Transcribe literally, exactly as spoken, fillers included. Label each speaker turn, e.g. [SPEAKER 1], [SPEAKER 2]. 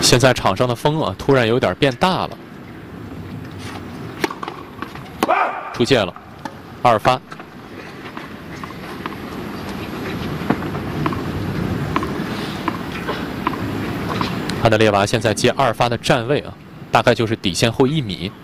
[SPEAKER 1] 现在场上的风啊，突然有点变大了。出界了，二发。安德烈娃现在接二发的站位啊，大概就是底线后一米。